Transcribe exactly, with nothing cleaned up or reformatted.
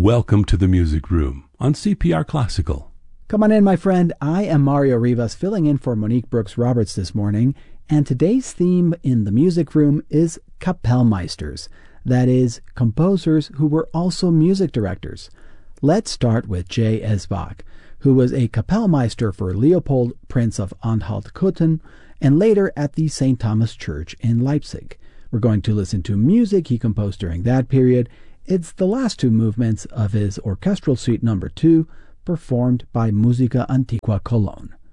Welcome to the Music Room on C P R Classical. Come on in, my friend. I am Mario Rivas, filling in for Monique Brooks-Roberts this morning, and today's theme in the Music Room is Kapellmeisters, that is, composers who were also music directors. Let's start with J S Bach, who was a Kapellmeister for Leopold, Prince of Anhalt-Köthen, and later at the Saint Thomas Church in Leipzig. We're going to listen to music he composed during that period. It's the last two movements of his Orchestral Suite number two, performed by Musica Antiqua Cologne.